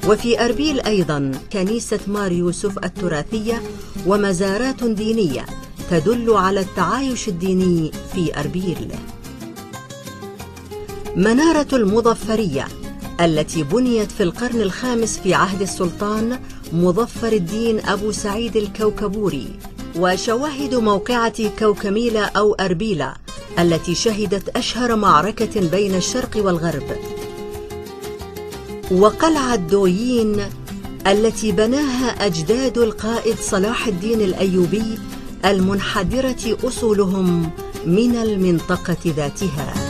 وفي أربيل أيضا كنيسة مار يوسف التراثية ومزارات دينية تدل على التعايش الديني في أربيل. منارة المظفرية التي بنيت في القرن الخامس في عهد السلطان مظفر الدين أبو سعيد الكوكبوري، وشواهد موقعة كوكميلة أو أربيلة التي شهدت أشهر معركة بين الشرق والغرب، وقلعة دويين التي بناها أجداد القائد صلاح الدين الأيوبي المنحدرة أصولهم من المنطقة ذاتها.